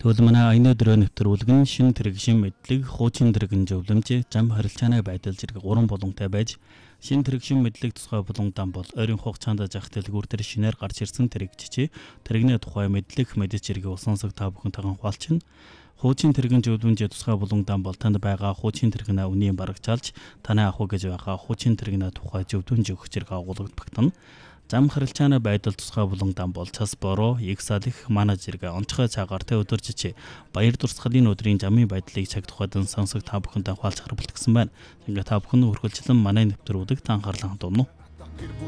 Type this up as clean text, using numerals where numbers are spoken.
Тэгвэл манай энэ өдрөө нэвтрүүлгэн шин тэрэгшин мэдлэг, хуучин тэрэгэн зөвлөмж, зам харилцааны байдал зэрэг 3 булантай байж шин тэрэгшин мэдлэг тусгай буландан бол ойрын хугацаанд зах дэлгүүр төр шинээр гарч ирсэн тэрэгччээ тэрэгний тухай мэдлэг мэдэж зэрэг усансаг та бүхэнтэйгээ хуваалцна. Хуучин тэрэгэн зөвлөмж тусгай буландан бол танд байгаа хуучин тэрэгнээ үнийн барагчаалж танай ах уу гэж байгаа хуучин тэрэгнээ тухай зөвлөмж өгөх зэрэг агуулгадагтана. Зам харилцааны байдал тусгай буландан бол цас бороо, их салих, манай зэрэг онцгой цагаар тэ өдөржиж баяр дурсгалын өдрийн замын байдлыг цаг тухайдан сонсог та бүхэндээ хаалцахар бэлтгэсэн байна. Ингээ та бүхэн үргэлжлэн манай нэвтрүүлэгт анхаарлаа хандуун уу.